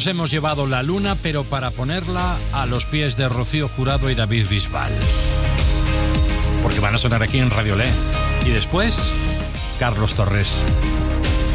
nos hemos llevado la luna, pero para ponerla a los pies de Rocío Jurado y David Bisbal. Porque van a sonar aquí en Radio Le. Y después, Carlos Torres.